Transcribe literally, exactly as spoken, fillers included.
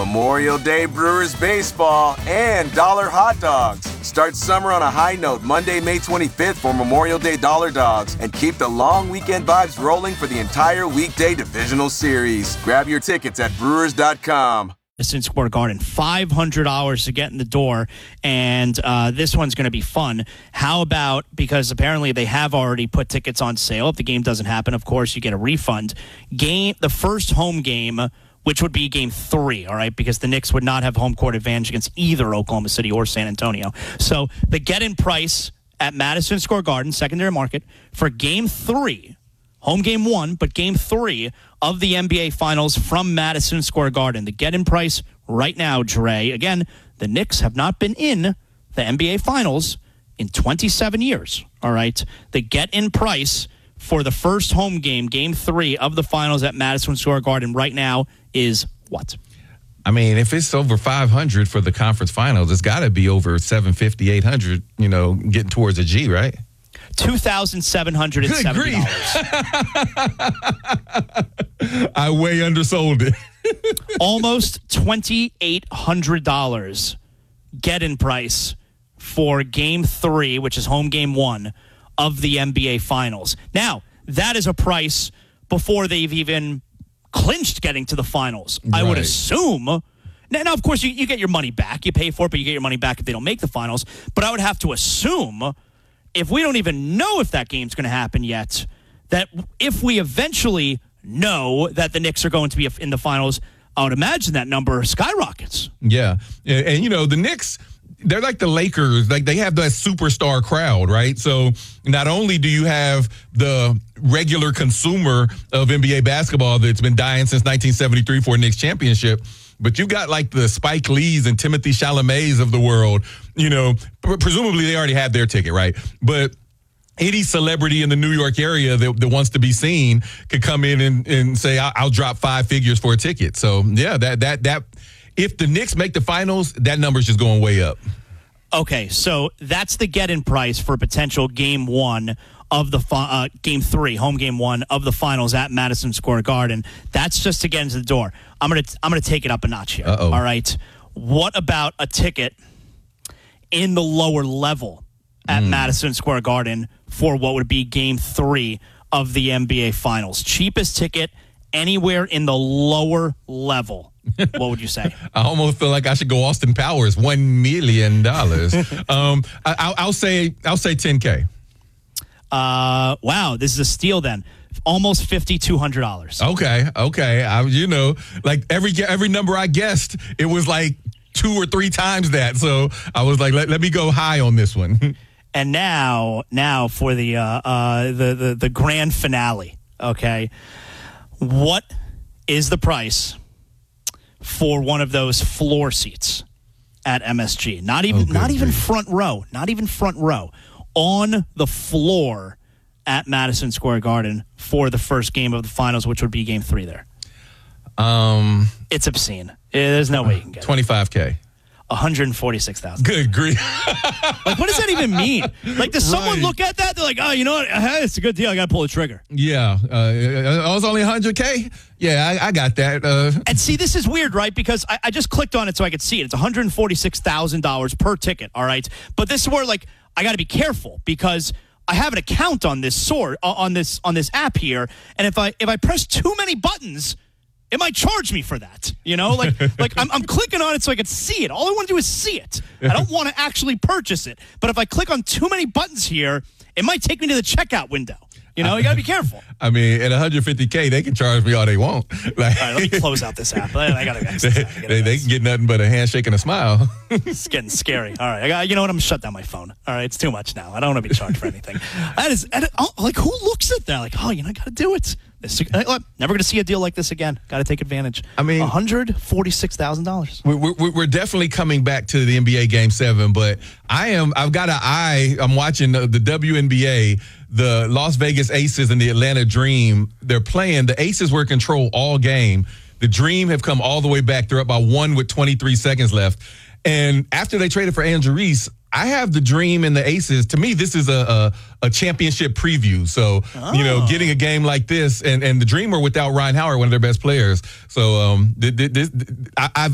Memorial Day Brewers baseball and dollar hot dogs. Start summer on a high note Monday, May twenty-fifth for Memorial Day Dollar Dogs and keep the long weekend vibes rolling for the entire weekday divisional series. Grab your tickets at brewers dot com. Madison Square Garden, five hundred dollars to get in the door, and uh, this one's going to be fun. How about, because apparently they have already put tickets on sale. If the game doesn't happen, of course, you get a refund. Game, the first home game, which would be game three, all right, because the Knicks would not have home court advantage against either Oklahoma City or San Antonio. So the get-in price at Madison Square Garden, secondary market, for game three, home game one, but game three of the N B A Finals from Madison Square Garden. The get-in price right now, Dre. Again, the Knicks have not been in the N B A Finals in twenty-seven years, all right? The get-in price for the first home game, game three of the Finals at Madison Square Garden right now is what? I mean, if it's over five hundred for the conference finals, it's got to be over seven fifty, eight hundred, you know, getting towards a G, right? two thousand seven hundred seventy dollars. I way undersold it. Almost twenty-eight hundred dollars get-in price for game three, which is home game one of the N B A Finals. Now, that is a price before they've even clinched getting to the finals. Right. I would assume. Now, now of course, you, you get your money back. You pay for it, but you get your money back if they don't make the finals. But I would have to assume, if we don't even know if that game's going to happen yet, that if we eventually know that the Knicks are going to be in the finals, I would imagine that number skyrockets. Yeah. And, and you know, the Knicks, they're like the Lakers. Like, they have that superstar crowd, right? So not only do you have the regular consumer of N B A basketball that's been dying since nineteen seventy-three for a Knicks championship, but you got like the Spike Lees and Timothy Chalamets of the world. You know, presumably they already have their ticket, right? But any celebrity in the New York area that, that wants to be seen could come in and, and say, I'll, I'll drop five figures for a ticket. So, yeah, that that that if the Knicks make the finals, that number's just going way up. Okay, so that's the get-in price for potential game one of the fi- uh, game three, home game one of the finals at Madison Square Garden. That's just to get into the door. I'm gonna I'm gonna take it up a notch here. Uh-oh. All right. What about a ticket in the lower level at mm. Madison Square Garden for what would be game three of the N B A Finals? Cheapest ticket anywhere in the lower level. What would you say? I almost feel like I should go Austin Powers, one million dollars. um, I, I'll, I'll say I'll say ten K. Uh, wow, this is a steal then. Almost fifty-two hundred dollars. Okay, okay. I, you know, like every every number I guessed, it was like two or three times that. So I was like, let, let me go high on this one. And now, now for the uh, uh, the, the the grand finale. Okay, what is the price for one of those floor seats at M S G? Not even, oh, not even front row. Not even front row. On the floor at Madison Square Garden for the first game of the finals, which would be game three there. Um, it's obscene. There's no way you can get it. twenty-five K. one hundred forty-six thousand. Good grief. Like, what does that even mean? Like, does someone Right. look at that? They're like, oh, you know what? Hey, it's a good deal. I got to pull the trigger. Yeah. Uh, I was only one hundred K. Yeah, I, I got that. Uh, and see, this is weird, right? Because I, I just clicked on it so I could see it. It's one hundred forty-six thousand dollars per ticket, all right? But this is where, like, I got to be careful because I have an account on this sword, uh, on this on this app here, and if I if I press too many buttons, it might charge me for that. You know, like like I'm, I'm clicking on it so I can see it. All I want to do is see it. I don't want to actually purchase it. But if I click on too many buttons here, it might take me to the checkout window. You know, you got to be careful. I mean, at one hundred fifty K, they can charge me all they want. Like, all right, let me close out this app. I got to They, they, they can get nothing but a handshake and a smile. It's getting scary. All right, I got, you know what? I'm gonna shut down my phone. All right, it's too much now. I don't want to be charged for anything. That is, and, oh, like, who looks at that? Like, oh, you know, I got to do it. This, uh, never going to see a deal like this again. Got to take advantage. I mean, one hundred forty-six thousand dollars. We're, we're, we're definitely coming back to the N B A Game Seven, but I am. I've got an eye. I'm watching the, the W N B A. The Las Vegas Aces and the Atlanta Dream. They're playing. The Aces were in control all game. The Dream have come all the way back. They're up by one with twenty-three seconds left. And after they traded for Andrew Reese, I have the Dream and the Aces. To me, this is a a, a championship preview. So, oh. you know, getting a game like this, and, and the Dream are without Ryan Howard, one of their best players. So, um, this, this, I, I've